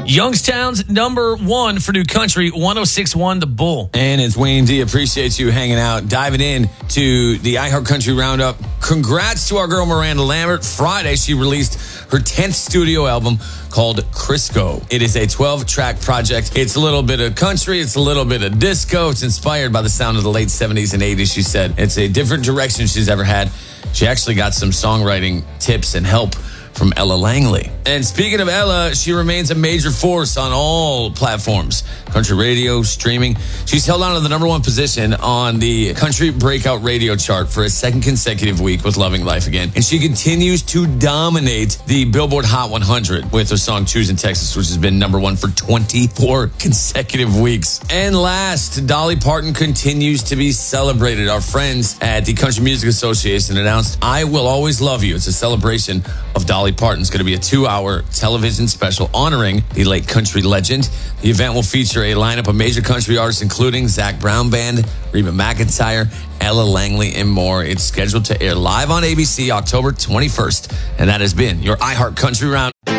Youngstown's number one for new country, 106.1 The Bull. And it's Wayne D. Appreciate you hanging out, diving in to the iHeart Country Roundup. Congrats to our girl Miranda Lambert. Friday, she released her 10th studio album called Crisco. It is a 12-track project. It's a little bit of country. It's a little bit of disco. It's inspired by the sound of the late 70s and 80s, she said. It's a different direction she's ever had. She actually got some songwriting tips and help from Ella Langley. And speaking of Ella, she remains a major force on all platforms. Country radio, streaming. She's held on to the number one position on the Country Breakout Radio chart for a second consecutive week with Loving Life Again. And she continues to dominate the Billboard Hot 100 with her song Choosing Texas, which has been number one for 24 consecutive weeks. And last, Dolly Parton continues to be celebrated. Our friends at the Country Music Association announced I Will Always Love You. It's a celebration of Dolly Parton. It's going to be a 2-hour television special honoring the late country legend. The event will feature a lineup of major country artists, including Zac Brown Band, Reba McEntire, Ella Langley, and more. It's scheduled to air live on ABC October 21st. And that has been your iHeart Country Round.